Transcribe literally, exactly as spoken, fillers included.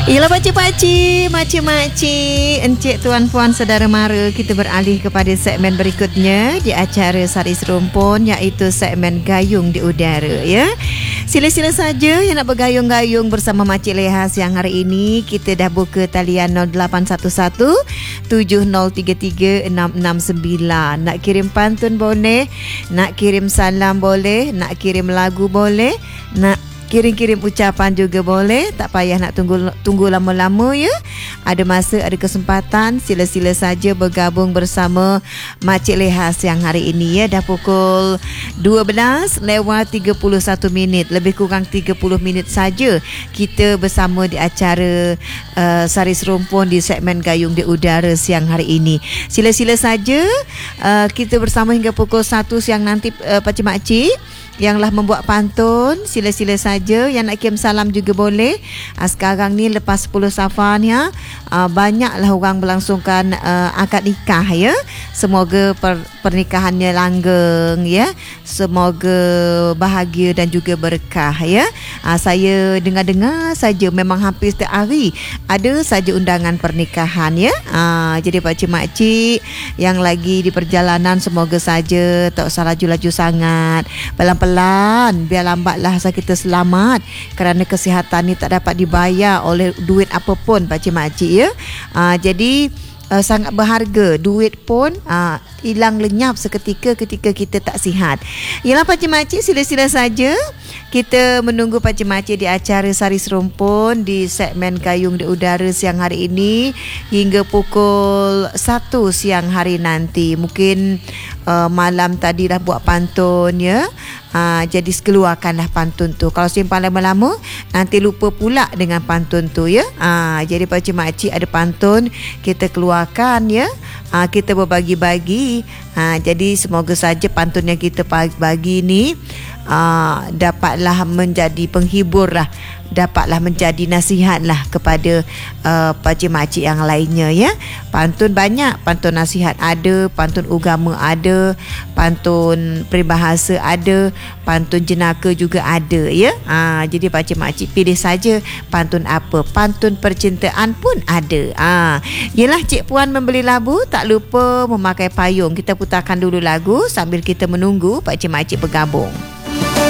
Ialah pakcik-pakcik, makcik-makcik, encik, tuan, puan, saudara mara, kita beralih kepada segmen berikutnya di acara Sari Serumpun, iaitu segmen Gayung di Udara, ya. Sila-sila saja yang nak bergayung-gayung bersama Makcik Leha siang hari ini. Kita dah buka talian nol lapan satu satu tujuh nol tiga tiga enam enam sembilan. Nak kirim pantun boleh, nak kirim salam boleh, nak kirim lagu boleh, nak kirim-kirim ucapan juga boleh. Tak payah nak tunggu tunggu lama-lama, ya. Ada masa, ada kesempatan, sila-sila saja bergabung bersama Makcik Leha siang hari ini, ya. Dah pukul dua belas lewat tiga puluh satu minit, lebih kurang tiga puluh minit saja kita bersama di acara uh, Sari Serumpun di segmen Gayung di Udara siang hari ini. Sila-sila saja uh, kita bersama hingga pukul satu siang nanti, uh, pakcik-makcik yanglah membuat pantun, sila-sila saja. Yang nak kirim salam juga boleh. uh, Sekarang ni lepas sepuluh Safar ni, uh, banyaklah orang berlangsungkan uh, akad nikah, ya. Semoga per, pernikahannya langgeng, ya. Semoga bahagia dan juga berkah, ya. uh, Saya dengar-dengar saja memang hampir setiap hari ada saja undangan pernikahan, ya. uh, Jadi pakcik-makcik yang lagi di perjalanan, semoga saja tak usah laju-laju sangat, pelan-pelan, biar lambatlah asal kita selamat, kerana kesihatan ni tak dapat dibayar oleh duit apapun, pakcik-makcik, ya. uh, Jadi uh, sangat berharga. Duit pun uh, hilang lenyap seketika ketika kita tak sihat. Yalah pakcik-makcik, sila-sila saja kita menunggu pakcik-makcik di acara Sari Serumpun di segmen Gayung di Udara siang hari ini hingga pukul satu siang hari nanti. Mungkin uh, malam tadi dah buat pantun, ya. Uh, jadi keluarkanlah pantun tu. Kalau simpan lama-lama, nanti lupa pula dengan pantun tu, ya. Uh, jadi pakcik-makcik ada pantun, kita keluarkan, ya. Uh, kita berbagi-bagi. uh, Jadi semoga saja pantun yang kita bagi ni uh, dapatlah menjadi penghibur lah, dapatlah menjadi nasihat lah kepada uh, pakcik-makcik yang lainnya, ya. Pantun banyak, pantun nasihat ada, pantun agama ada, pantun peribahasa ada, pantun jenaka juga ada, ya. Ha, jadi pakcik-makcik pilih saja pantun apa. Pantun percintaan pun ada. Ha, yelah, Cik Puan membeli labu, tak lupa memakai payung. Kita putarkan dulu lagu sambil kita menunggu pakcik-makcik bergabung.